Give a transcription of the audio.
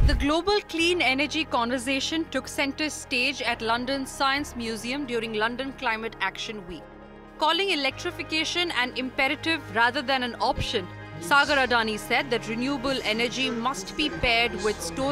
The global clean energy conversation took center stage at London's Science Museum during London Climate Action Week. Calling electrification an imperative rather than an option, Sagar Adani said that renewable energy must be paired with storage